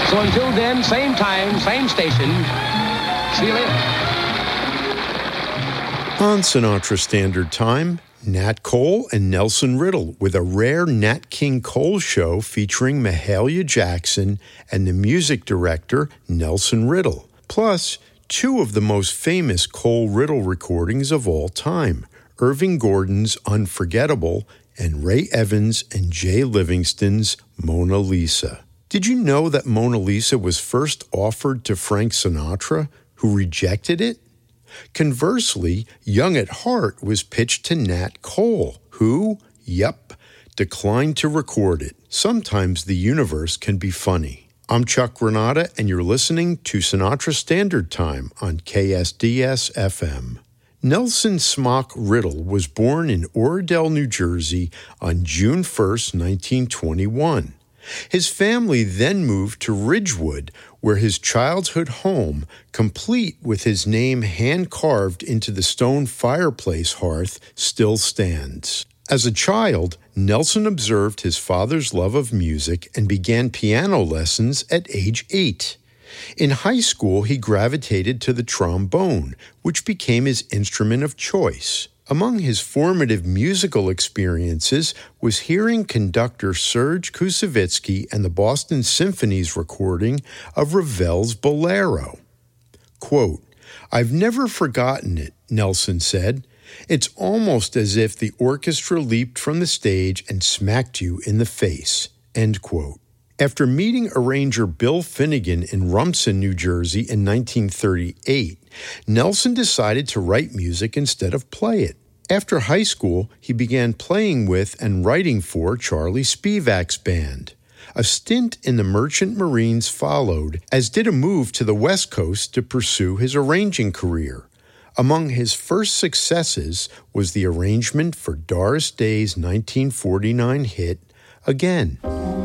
So until then, same time, same station. See you later. On Sinatra Standard Time, Nat Cole and Nelson Riddle with a rare Nat King Cole show featuring Mahalia Jackson and the music director Nelson Riddle, plus two of the most famous Cole-Riddle recordings of all time, Irving Gordon's Unforgettable and Ray Evans and Jay Livingston's Mona Lisa. Did you know that Mona Lisa was first offered to Frank Sinatra, who rejected it? Conversely, Young at Heart was pitched to Nat Cole, who, declined to record it. Sometimes the universe can be funny. I'm Chuck Granata, and you're listening to Sinatra Standard Time on KSDS-FM. Nelson Smock Riddle was born in Oradell, New Jersey on June 1st, 1921. His family then moved to Ridgewood, where his childhood home, complete with his name hand-carved into the stone fireplace hearth, still stands. As a child, Nelson observed his father's love of music and began piano lessons at age 8. In high school, he gravitated to the trombone, which became his instrument of choice. Among his formative musical experiences was hearing conductor Serge Koussevitzky and the Boston Symphony's recording of Ravel's Bolero. Quote, "I've never forgotten it," Nelson said. "It's almost as if the orchestra leaped from the stage and smacked you in the face." End quote. After meeting arranger Bill Finnegan in Rumson, New Jersey in 1938, Nelson decided to write music instead of play it. After high school, he began playing with and writing for Charlie Spivak's band. A stint in the Merchant Marines followed, as did a move to the West Coast to pursue his arranging career. Among his first successes was the arrangement for Doris Day's 1949 hit, Again.